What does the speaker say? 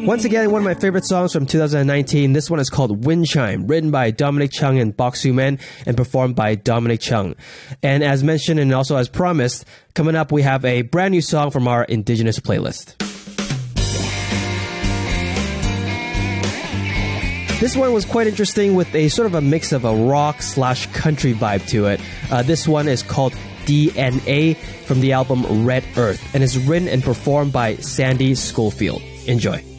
Once again, one of my favorite songs from 2019. This one is called Wind Chime, written by Dominic Chung and Bok Soo Man and performed by Dominic Chung. And as mentioned and also as promised, coming up we have a brand new song from our Indigenous playlist. This one was quite interesting with a sort of a mix of a rock/country vibe to it. This one is called DNA from the album Red Earth and is written and performed by Sandy Schofield. Enjoy.